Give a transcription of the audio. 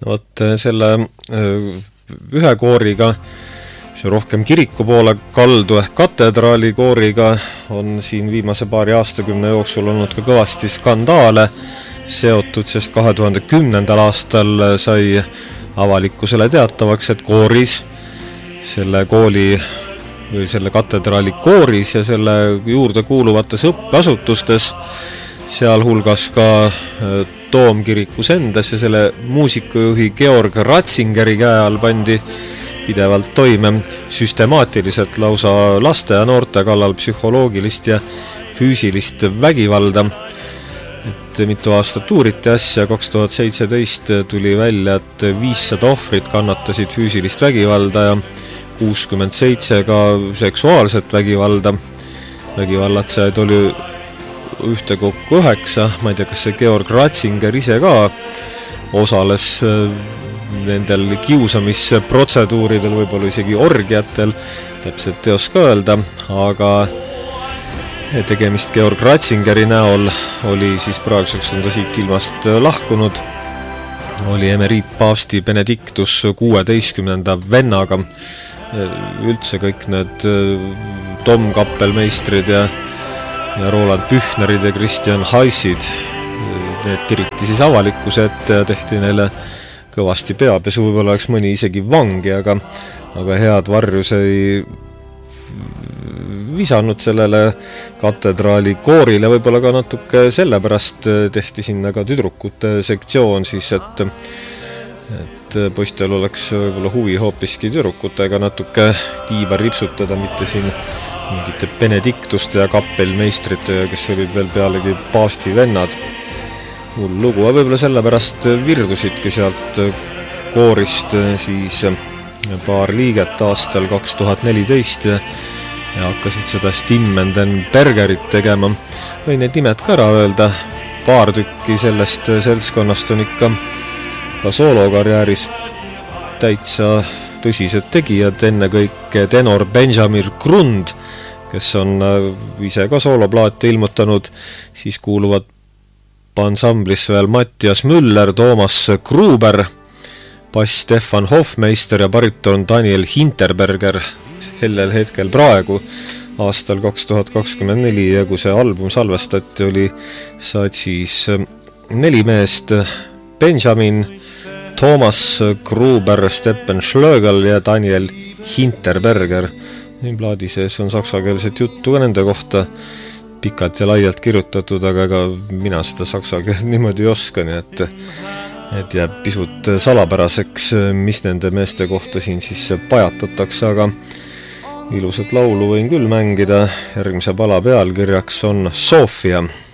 No vot, selle ühe kooriga, mis on rohkem kiriku poole kaldu ehk katedraali kooriga, on siin viimase paari aastakümne jooksul olnud ka kõvasti skandaale seotud, sest 2010. aastal sai avalikkusele teatavaks, et kooris, selle kooli või selle katedraali kooris ja selle juurde kuuluvates õppeasutustes, sealhulgas ka Toomkirikus endas ja selle muusikujuhi Georg Ratzingeri käe all pandi pidevalt toime süstemaatiliselt lausa laste ja noorte kallal psühholoogilist ja füüsilist vägivalda. Et mitu aastat uuriti asja, 2017 tuli välja, et 500 ohvrit kannatasid füüsilist vägivalda ja 67 ka seksuaalset vägivalda. Vägivallatsejaid oli ühtekokku 9, ma ei tea, kas see Georg Ratzinger ise ka osales nendel kiusamisprotseduuridel, võib-olla isegi orgiatel, täpselt ei oska öelda, aga tegemist Georg Ratzingeri näol oli siis praeguseks on ta siit ilmast lahkunud, oli emeriitpaavsti Benedictus 16. vennaga. Üldse kõik need Tom Kappelmeistrid ja Roland Büchnerid ja Christian Haissid, need tiriti siis avalikkuse ette ja tehti neile kõvasti peapesu, võib-olla oleks mõni isegi vangi, aga head varjus ei visanud sellele katedraali koorile, võib-olla ka natuke sellepärast tehti sinna ka tüdrukute sektsioon siis, et poistel oleks võib-olla huvi hoopiski tüdrukutega natuke tiiba ripsutada, mitte siin mingite Benedictuste ja kappelmeistrite, kes olid veel pealegi paavsti vennad. Hull lugu, ja võib-olla sellepärast virdusidki sealt koorist siis paar liiget aastal 2014 ja hakkasid seda Stimmen Bergerit tegema. Või need nimed ka ära öelda, paar tükki sellest seltskonnast on ikka ka soolokarjääris täitsa tõsised tegijad, ennekõike tenor Benjamin Grund, kes on ise ka sooloplaate ilmutanud, siis kuuluvad ansamblisse veel Mattias Müller, Toomas Gruber, bass Stefan Hofmeister ja bariton Daniel Hinterberger hellel hetkel praegu aastal 2024 ja kui see album salvestati, saad siis 4 meest Benjamin, Toomas Gruber, Steppen Schlögel ja Daniel Hinterberger. Nii plaadi sees on saksakeelset juttu ka nende kohta pikalt ja laialt kirjutatud, aga ka mina seda saksa keelt niimoodi ei oska, nii et jääb pisut salapäraseks, mis nende meeste kohta siin siis pajatatakse, aga ilusat laulu võin küll mängida. Järgmise pala pealkirjaks on Sofia.